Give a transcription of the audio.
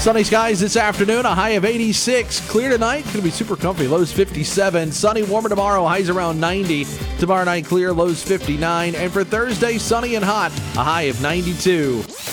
Sunny skies this afternoon, a high of 86. Clear tonight, going to be super comfy, lows 57. Sunny, warmer tomorrow, highs around 90. Tomorrow night clear, lows 59. And for Thursday, sunny and hot, a high of 92.